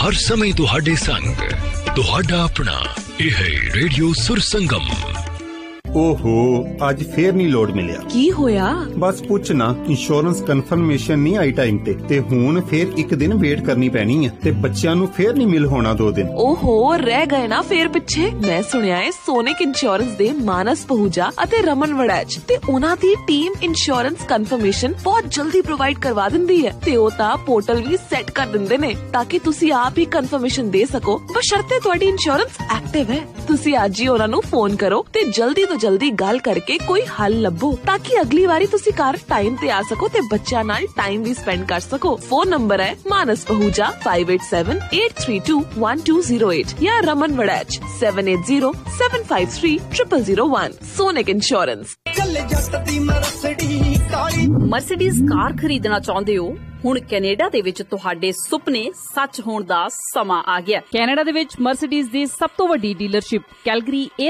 हर समय तुहाडे संग तुहाडा अपना यह है रेडियो सुर संगम। ओहो अज फिर नहीं लोड मिलिया। की होया? बस पुछ ना, इंश्योरेंस कन्फर्मेशन नहीं आई टाइम ते हुण फिर एक दिन वेट करनी पैनी है ते बच्चियां नू फिर नहीं मिल होना 2 दिन। ओहो रह गए ना फिर पिछे। मैं सुनिया है सोनिक इंश्योरेंस दे मानस पहूजा अते रमन वड़ैच ते उन्हां दी टीम इंश्योरेंस कन्फर्मेशन बहुत जल्दी प्रोवाइड करवा दिंदी है ते ओ तां पोर्टल भी सेट कर दिंदे ने ताकि तुसी आप ही कन्फर्मेशन दे सको बशर्ते तुहाडी इंश्योरेंस एक्टिव है। तुसी अज ही उन्हां नू फोन करो ते जल्दी तो जल्दी गल करके कोई हल लभो ताकि अगली बारी तुसी घर टाइम ते आ सको ते बच्चा नाल टाइम भी स्पेंड कर सको। फोन नंबर है मानस पहूजा 5878321208 या Raman Waraich 7807530001। Sonic insurance. Mercedes car खरीदना चाਹੁੰਦੇ ਹੋ? ਹੁਣ ਕੈਨੇਡਾ ਦੇ ਵਿੱਚ ਤੁਹਾਡੇ ਸੁਪਨੇ ਸੱਚ ਹੋਣ ਦਾ ਸਮਾਂ ਆ ਗਿਆ। ਕੈਨੇਡਾ ਦੇ ਵਿੱਚ ਮਰਸਿਡੀਜ਼ ਦੀ ਸਭ ਤੋਂ ਵੱਡੀ ਡੀਲਰਸ਼ਿਪ ਕੈਲਗਰੀ